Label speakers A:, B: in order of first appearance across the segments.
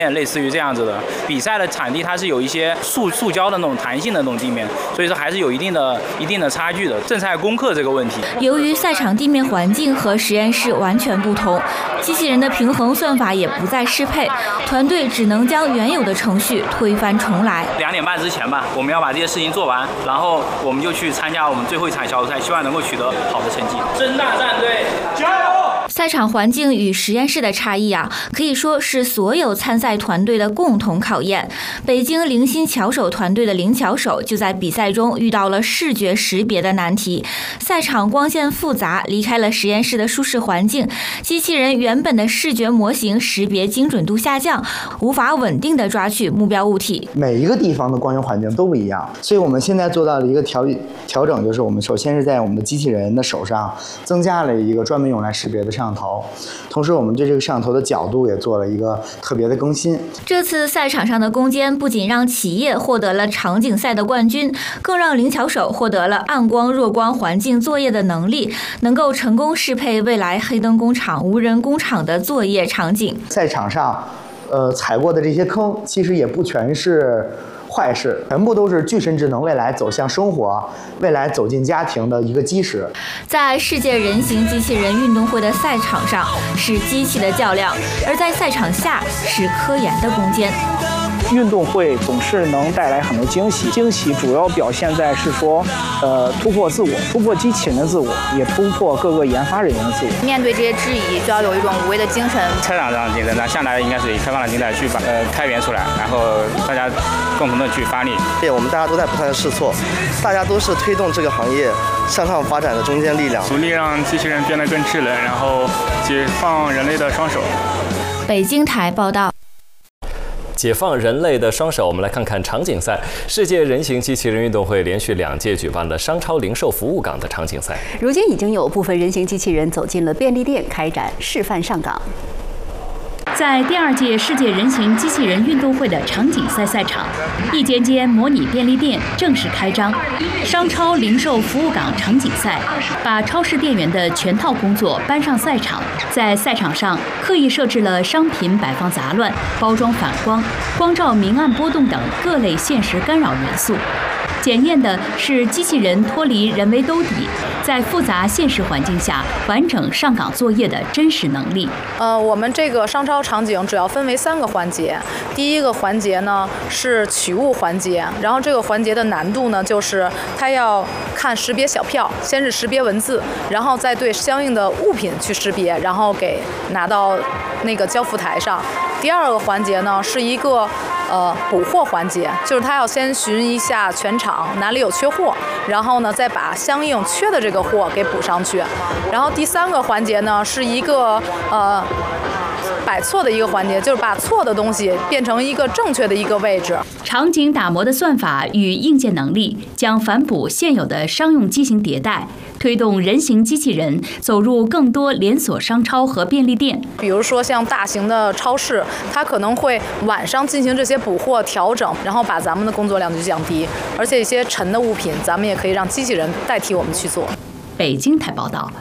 A: 类似于这样子的。比赛的场地它是有一些塑胶的那种弹性的那种地面，所以说还是有一定的差距的，正在攻克这个问题。
B: 由于赛场地面环境和实验室完全不同，机器人的平衡算法也不再适配，团队只能将原有的程序推翻重来。
A: 2点半之前吧，我们要把这些事情做完，然后我们就去参加我们最后一场小组赛，希望能够取得好的成绩。真大战队加油！
B: 赛场环境与实验室的差异可以说是所有参赛团队的共同考验。北京灵芯巧手团队的灵巧手就在比赛中遇到了视觉识别的难题。赛场光线复杂，离开了实验室的舒适环境，机器人原本的视觉模型识别精准度下降，无法稳定地抓取目标物体。
C: 每一个地方的光源环境都不一样，所以我们现在做到了一个调整，就是我们首先是在我们的机器人的手上增加了一个专门用来识别的摄像头，同时我们对这个摄像头的角度也做了一个特别的更新。
B: 这次赛场上的攻坚不仅让企业获得了场景赛的冠军，更让灵巧手获得了暗光弱光环境作业的能力，能够成功适配未来黑灯工厂、无人工厂的作业场景。
C: 赛场上踩过的这些坑其实也不全是坏事，全部都是具身智能未来走向生活、未来走进家庭的一个基石。
B: 在世界人形机器人运动会的赛场上是机器的较量，而在赛场下是科研的攻坚。
D: 运动会总是能带来很多惊喜，惊喜主要表现在是说，突破自我，突破机器人的自我，也突破各个研发人员的自我。
E: 面对这些质疑，就要有一种无畏的精神。
A: 赛场上竞争，那向来应该是以开放的精神去把开源出来，然后大家共同的去发力。
F: 我们大家都在不断的试错，大家都是推动这个行业向上发展的中坚力量，
G: 努力让机器人变得更智能，然后解放人类的双手。
B: 北京台报道。
H: 解放人类的双手，我们来看看场景赛。世界人形机器人运动会连续2届举办了商超零售服务岗的场景赛。
I: 如今已经有部分人形机器人走进了便利店，开展示范上岗。
J: 在第2届世界人形机器人运动会的场景赛赛场，一间间模拟便利店正式开张。商超零售服务岗场景赛把超市店员的全套工作搬上赛场，在赛场上刻意设置了商品摆放杂乱、包装反光、光照明暗波动等各类现实干扰元素。检验的是机器人脱离人为兜底，在复杂现实环境下完整上岗作业的真实能力。
E: 我们这个商超场景主要分为3个环节。第一个环节呢是取物环节，然后这个环节的难度呢就是它要看识别小票，先是识别文字，然后再对相应的物品去识别，然后给拿到那个交付台上。第2个环节呢是一个补货环节，就是他要先巡一下全场哪里有缺货，然后呢再把相应缺的这个货给补上去。然后第3个环节呢是一个摆错的一个环节，就是把错的东西变成一个正确的一个位置。
J: 场景打磨的算法与硬件能力将反哺现有的商用机型迭代，推动人形机器人走入更多连锁商超和便利店。
E: 比如说像大型的超市，它可能会晚上进行这些补货调整，然后把咱们的工作量就降低，而且一些沉的物品咱们也可以让机器人代替我们去做。
J: 北京台报道。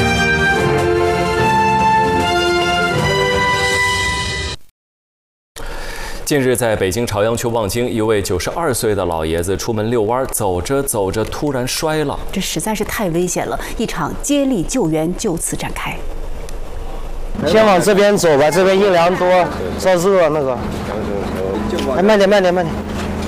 H: 近日，在北京朝阳区望京，一位92岁的老爷子出门遛弯，走着走着突然摔了，
I: 这实在是太危险了，一场接力救援就此展开。
K: 先往这边走吧，这边阴凉多，照热那个。哎，慢点，慢点，慢点。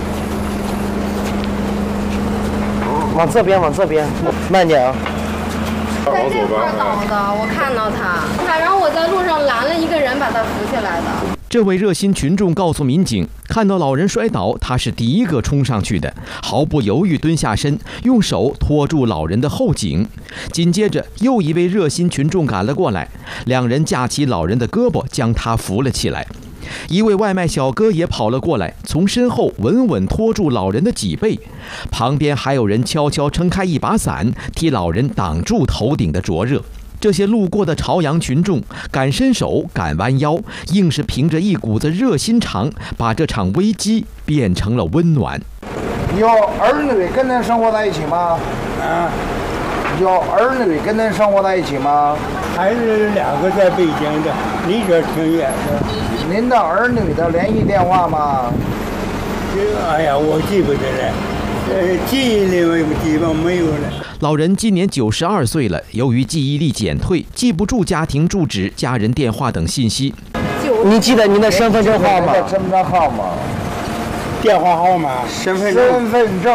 K: 往这边，往这边，慢点啊。
L: 在这块倒的，我看到他，然后我在路上拦了一个人，把他扶起来的。
M: 这位热心群众告诉民警，看到老人摔倒，他是第一个冲上去的，毫不犹豫蹲下身，用手托住老人的后颈。紧接着，又一位热心群众赶了过来，两人架起老人的胳膊，将他扶了起来。一位外卖小哥也跑了过来，从身后稳稳拖住老人的脊背。旁边还有人悄悄撑开一把伞，替老人挡住头顶的灼热。这些路过的朝阳群众敢伸手敢弯腰，硬是凭着一股子热心肠，把这场危机变成了温暖。
K: 有儿女跟人生活在一起吗？有儿女跟人生活在一起吗？
N: 还是2个在北京的，离这挺远的。 您的儿女的联系电话吗？
O: 哎呀，我记不得了。记忆力基本没有了。
M: 老人今年92岁了，由于记忆力减退，记不住家庭住址、家人电话等信息。
K: 你记得您的身份证号码？
N: 身份证号码、
O: 电话号码、身份证号码。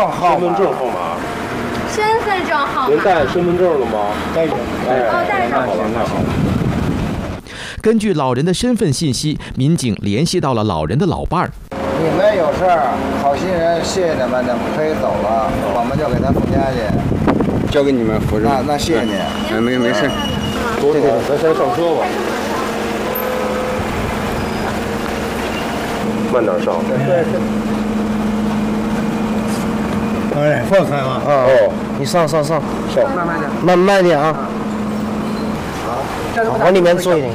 L: 身份证号码。
P: 您带身份证了吗？
O: 带着。
L: 带上了。
P: 那好。
M: 根据老人的身份信息，民警联系到了老人的老伴儿。
N: 你们有事儿，好心人，谢谢你们，你们可以走了，我们就给他送家去。
P: 交给你们负责。
N: 那谢谢你。
P: 没事。对，咱先上车吧。慢点上。
N: 对。
O: 哎，放开了。
K: 哦，你上。慢点啊。往里面坐一点。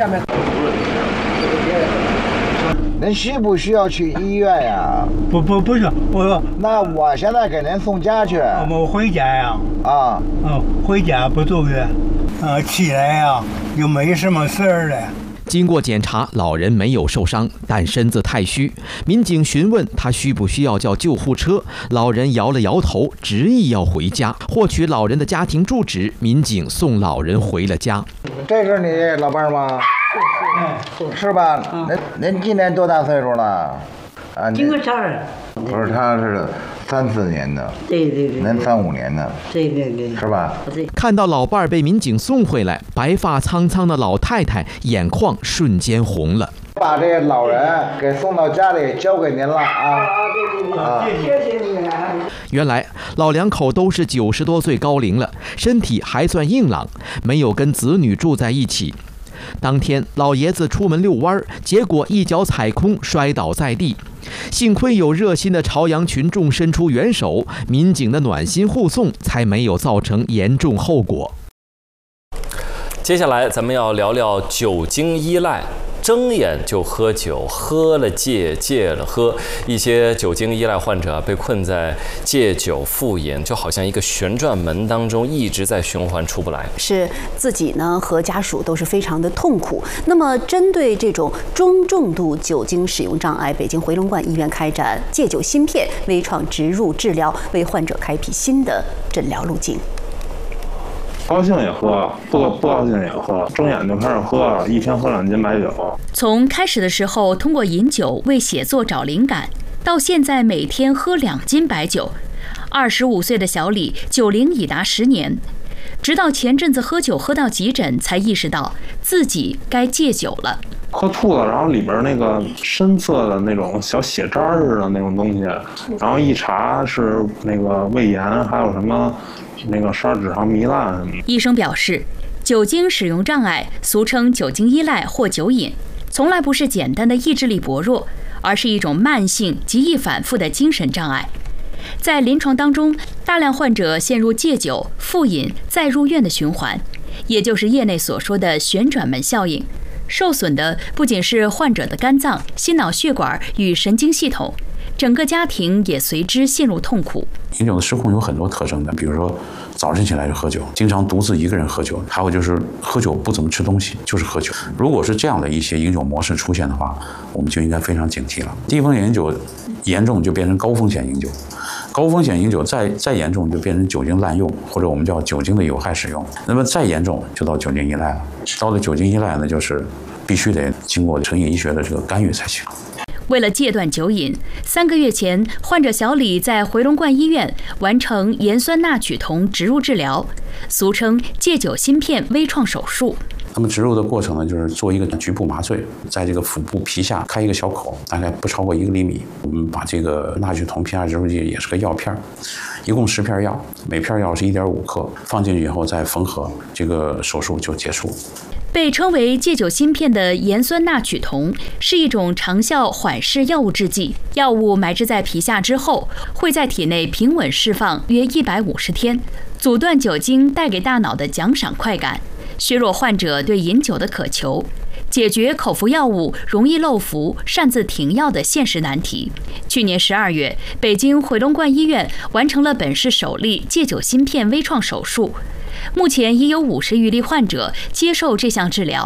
N: 您需不需要去医院呀？
O: 不是，
N: 那我现在给您送家去。
O: 我回家呀。回家不住院。起来呀，又没什么事儿了。
M: 经过检查，老人没有受伤，但身子太虚。民警询问他需不需要叫救护车，老人摇了摇头，执意要回家。获取老人的家庭住址，民警送老人回了家。
N: 这是你老伴儿吗？是吧？您今年多大岁数了？
Q: 今年32。
N: 不是，他是34年的。
Q: 对。
N: 您35年的。
Q: 对。
N: 是吧？
M: 看到老伴儿被民警送回来，白发苍苍的老太太眼眶瞬间红了。
N: 把这老人给送到家里，交给您了啊！
Q: 谢谢你啊！
M: 原来老两口都是90多岁高龄了，身体还算硬朗，没有跟子女住在一起。当天老爷子出门遛弯，结果一脚踩空摔倒在地，幸亏有热心的朝阳群众伸出援手，民警的暖心护送才没有造成严重后果。
H: 接下来咱们要聊聊酒精依赖。睁眼就喝酒，喝了戒，戒了喝。一些酒精依赖患者被困在戒酒复饮，就好像一个旋转门当中，一直在循环出不来。
I: 是自己呢和家属都是非常的痛苦。那么，针对这种中重度酒精使用障碍，北京回龙观医院开展戒酒芯片微创植入治疗，为患者开辟新的诊疗路径。
P: 高兴也喝，不高兴也喝，睁眼就开始喝，一天喝2斤白酒。
J: 从开始的时候通过饮酒为写作找灵感，到现在每天喝2斤白酒。25岁的小李酒龄已达10年，直到前阵子喝酒喝到急诊，才意识到自己该戒酒了。
P: 喝吐了，然后里边那个深色的那种小血渣似的那种东西，然后一查是那个胃炎，还有什么那个十二指肠糜烂。
J: 医生表示，酒精使用障碍，俗称酒精依赖或酒瘾，从来不是简单的意志力薄弱，而是一种慢性极易反复的精神障碍。在临床当中，大量患者陷入戒酒、复饮、再入院的循环，也就是业内所说的旋转门效应。受损的不仅是患者的肝脏、心脑血管与神经系统，整个家庭也随之陷入痛苦。
R: 饮酒的失控有很多特征的，比如说早晨起来就喝酒，经常独自一个人喝酒，还有就是喝酒不怎么吃东西，就是喝酒。如果是这样的一些饮酒模式出现的话，我们就应该非常警惕了。低风险饮酒严重就变成高风险饮酒，高风险饮酒再严重就变成酒精滥用，或者我们叫酒精的有害使用。那么再严重就到酒精依赖了。到了酒精依赖呢，就是必须得经过成瘾医学的这个干预才行。
J: 为了戒断酒瘾，3个月前，患者小李在回龙观医院完成盐酸钠曲酮植入治疗，俗称戒酒芯片微创手术。
R: 那么植入的过程呢，就是做一个局部麻醉，在这个腹部皮下开一个小口，大概不超过1厘米。我们把这个钠曲酮皮下植入剂也是个药片，一共10片药，每片药是1.5克，放进去以后再缝合，这个手术就结束。
J: 被称为戒酒芯片的盐酸钠曲酮是一种长效缓释药物制剂，药物埋置在皮下之后，会在体内平稳释放约150天，阻断酒精带给大脑的奖赏快感，削弱患者对饮酒的渴求，解决口服药物容易漏服、擅自停药的现实难题。去年12月，北京回龙观医院完成了本市首例戒酒芯片微创手术。目前已有50余例患者接受这项治疗，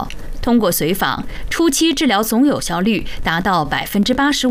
J: 通过随访，初期治疗总有效率达到85%。